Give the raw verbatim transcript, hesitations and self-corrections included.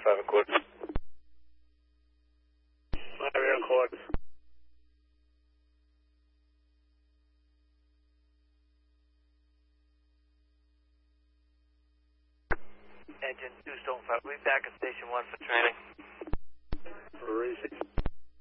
five and quarter. Five and quarter. Engine two Stone five. We'll be back at station one for training. Three six.